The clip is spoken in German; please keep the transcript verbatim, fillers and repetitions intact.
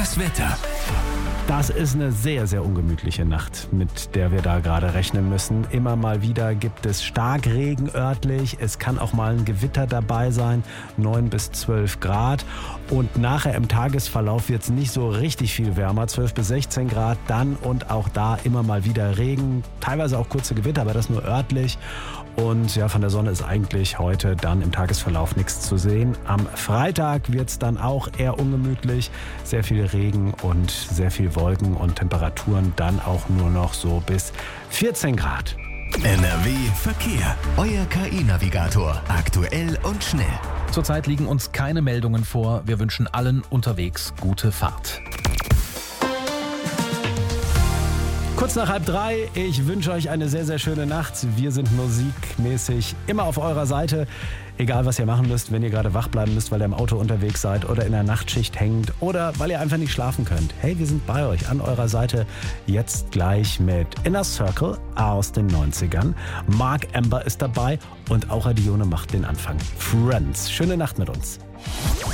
Das Wetter. Das ist eine sehr, sehr ungemütliche Nacht, mit der wir da gerade rechnen müssen. Immer mal wieder gibt es Starkregen örtlich. Es kann auch mal ein Gewitter dabei sein, neun bis zwölf Grad. Und nachher im Tagesverlauf wird es nicht so richtig viel wärmer, zwölf bis sechzehn Grad. Dann und auch da immer mal wieder Regen, teilweise auch kurze Gewitter, aber das nur örtlich. Und ja, von der Sonne ist eigentlich heute dann im Tagesverlauf nichts zu sehen. Am Freitag wird es dann auch eher ungemütlich. Sehr viel Regen und sehr viel Wolken und Temperaturen dann auch nur noch so bis vierzehn Grad. N R W Verkehr. Euer K I-Navigator. Aktuell und schnell. Zurzeit liegen uns keine Meldungen vor. Wir wünschen allen unterwegs gute Fahrt. Kurz nach halb drei, ich wünsche euch eine sehr, sehr schöne Nacht. Wir sind musikmäßig immer auf eurer Seite. Egal, was ihr machen müsst, wenn ihr gerade wach bleiben müsst, weil ihr im Auto unterwegs seid oder in der Nachtschicht hängt oder weil ihr einfach nicht schlafen könnt. Hey, wir sind bei euch, an eurer Seite. Jetzt gleich mit Inner Circle aus den neunzigern. Mark Amber ist dabei und auch Adione macht den Anfang. Friends, schöne Nacht mit uns.